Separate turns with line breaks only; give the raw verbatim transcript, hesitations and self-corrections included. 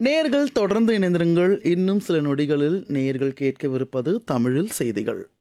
நேயர்கள் தொடர்ந்து இணைந்திருங்கள். இன்னும் சில நொடிகளில் நேயர்கள் கேட்கவிருப்பது தமிழில் செய்திகள்.